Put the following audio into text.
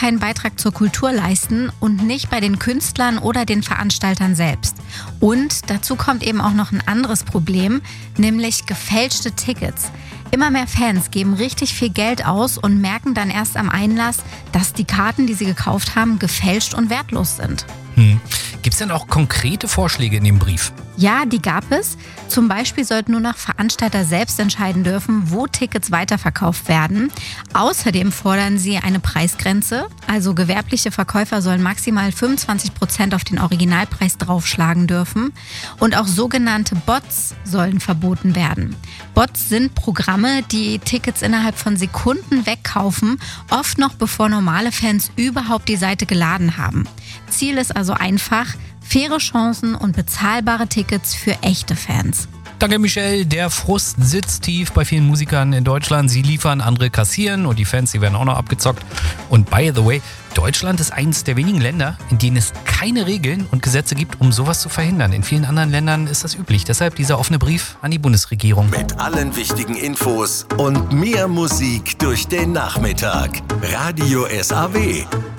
keinen Beitrag zur Kultur leisten und nicht bei den Künstlern oder den Veranstaltern selbst. Und dazu kommt eben auch noch ein anderes Problem, nämlich gefälschte Tickets. Immer mehr Fans geben richtig viel Geld aus und merken dann erst am Einlass, dass die Karten, die sie gekauft haben, gefälscht und wertlos sind. Gibt es denn auch konkrete Vorschläge in dem Brief? Ja, die gab es. Zum Beispiel sollten nur noch Veranstalter selbst entscheiden dürfen, wo Tickets weiterverkauft werden. Außerdem fordern sie eine Preisgrenze. Also gewerbliche Verkäufer sollen maximal 25% auf den Originalpreis draufschlagen dürfen. Und auch sogenannte Bots sollen verboten werden. Bots sind Programme, die Tickets innerhalb von Sekunden wegkaufen, oft noch bevor normale Fans überhaupt die Seite geladen haben. Ziel ist also einfach: faire Chancen und bezahlbare Tickets für echte Fans. Danke, Michelle. Der Frust sitzt tief bei vielen Musikern in Deutschland. Sie liefern, andere kassieren und die Fans, die werden auch noch abgezockt. Und by the way, Deutschland ist eines der wenigen Länder, in denen es keine Regeln und Gesetze gibt, um sowas zu verhindern. In vielen anderen Ländern ist das üblich. Deshalb dieser offene Brief an die Bundesregierung. Mit allen wichtigen Infos und mehr Musik durch den Nachmittag. Radio SAW